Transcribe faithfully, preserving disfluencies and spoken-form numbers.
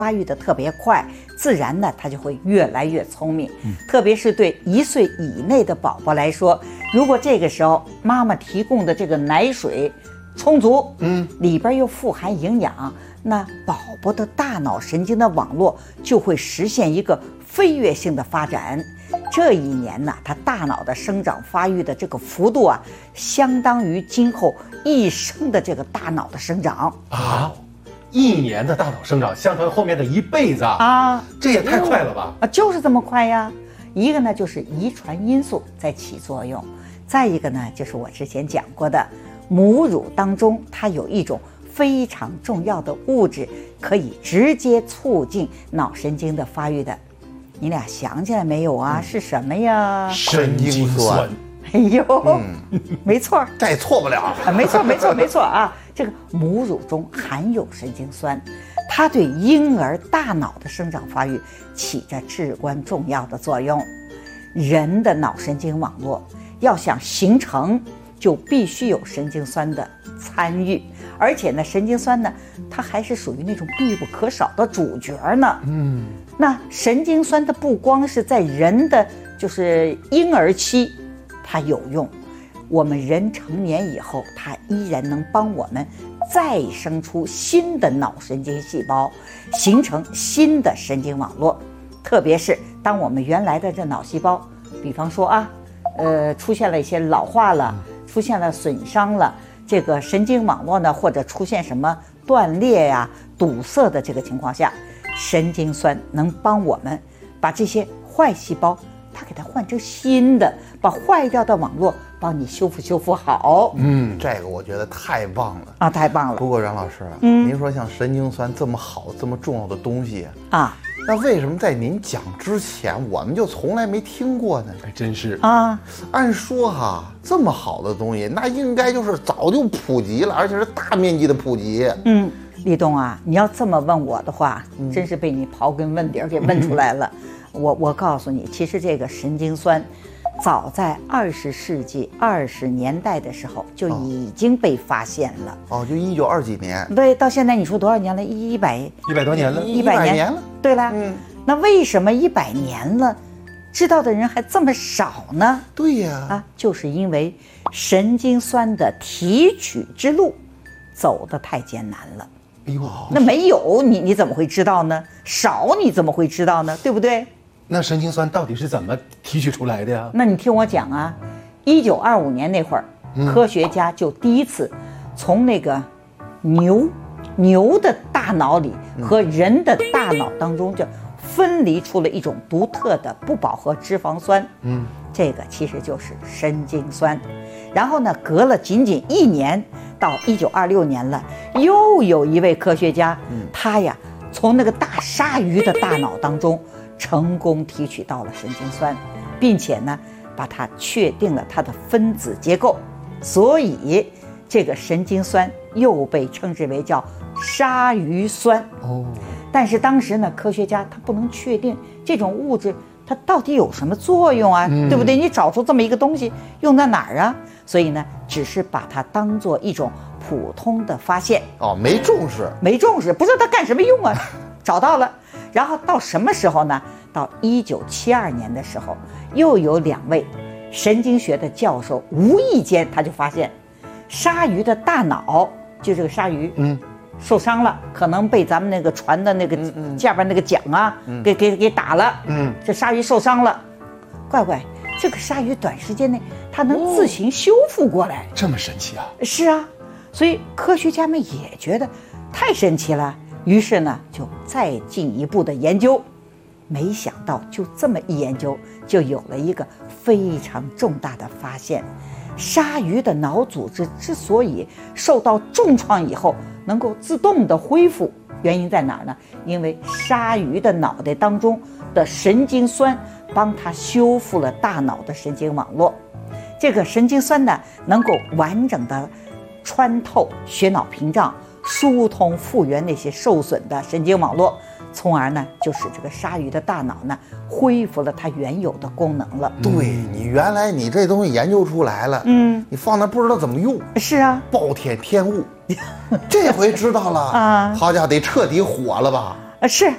发育的特别快，自然呢他就会越来越聪明。嗯、特别是对一岁以内的宝宝来说，如果这个时候妈妈提供的这个奶水充足，嗯，里边又富含营养，那宝宝的大脑神经的网络就会实现一个飞跃性的发展。这一年呢，他大脑的生长发育的这个幅度啊，相当于今后一生的这个大脑的生长啊。一年的大脑生长相当于后面的一辈子啊，这也太快了吧？ 啊，就是这么快呀。一个呢就是遗传因素在起作用，再一个呢就是我之前讲过的，母乳当中它有一种非常重要的物质，可以直接促进脑神经的发育的。你俩想起来没有啊？嗯、是什么呀？ 神经酸。 哎呦，嗯、没错， 再错不了啊！没错，没错，没错啊！这个母乳中含有神经酸，它对婴儿大脑的生长发育起着至关重要的作用。人的脑神经网络要想形成，就必须有神经酸的参与，而且呢，神经酸呢，它还是属于那种必不可少的主角呢。嗯，那神经酸它不光是在人的就是婴儿期它有用，我们人成年以后，它依然能帮我们再生出新的脑神经细胞，形成新的神经网络。特别是当我们原来的这脑细胞，比方说啊，呃，出现了一些老化了，出现了损伤了，这个神经网络呢，或者出现什么断裂呀、啊、堵塞的这个情况下，神经酸能帮我们把这些坏细胞，它给它换成新的，把坏掉的网络帮你修复修复好。 嗯，这个我觉得太棒了啊，太棒了。 不过阮老师，嗯，您说像神经酸这么好、这么重要的东西啊，那为什么在您讲之前，我们就从来没听过呢？ 还真是啊。 按说哈，这么好的东西，那应该就是早就普及了，而且是大面积的普及。 嗯，立冬啊，你要这么问我的话，嗯、真是被你刨根问底儿给问出来了。嗯我我告诉你，其实这个神经酸，早在二十世纪二十年代的时候就已经被发现了。 哦，就一九二几年。 对，到现在你说多少年了？一百一百多年了， 一百年了。对了，嗯，那为什么一百年了，知道的人还这么少呢？ 对呀， 啊，就是因为神经酸的提取之路走得太艰难了。 哎呦， 那没有你你怎么会知道呢？少你怎么会知道呢？对不对？ 那神经酸到底是怎么提取出来的呀？ 那你听我讲啊，一九二五年那会儿，嗯、科学家就第一次从那个牛牛的大脑里和人的大脑当中就分离出了一种独特的不饱和脂肪酸，嗯，这个其实就是神经酸。然后呢，隔了仅仅一年，到一九二六年了，又有一位科学家，嗯、他呀从那个大鲨鱼的大脑当中成功提取到了神经酸，并且呢，把它确定了它的分子结构，所以这个神经酸又被称之为叫鲨鱼酸。哦，但是当时呢，科学家他不能确定这种物质它到底有什么作用啊，嗯、对不对？你找出这么一个东西用在哪儿啊？所以呢，只是把它当做一种普通的发现。 哦，没重视， 没重视，不知道它干什么用啊。找到了，然后到什么时候呢？到一九七二年的时候，又有两位神经学的教授无意间他就发现，鲨鱼的大脑，就这个鲨鱼，嗯，受伤了，可能被咱们那个船的那个下边那个桨啊，嗯、给给给打了，嗯，这鲨鱼受伤了，乖乖，这个鲨鱼短时间内它能自行修复过来， 这么神奇啊！ 是啊，所以科学家们也觉得太神奇了。于是呢，就再进一步的研究，没想到就这么一研究，就有了一个非常重大的发现：鲨鱼的脑组织之所以受到重创以后能够自动的恢复，原因在哪儿呢？因为鲨鱼的脑袋当中的神经酸帮它修复了大脑的神经网络。这个神经酸呢，能够完整的穿透血脑屏障，疏通复原那些受损的神经网络，从而呢就使这个鲨鱼的大脑呢恢复了它原有的功能了。 对，你原来你这东西研究出来了，嗯，你放那不知道怎么用。 是啊， 暴殄天物，这回知道了啊！好家伙，得彻底火了吧？ 啊，是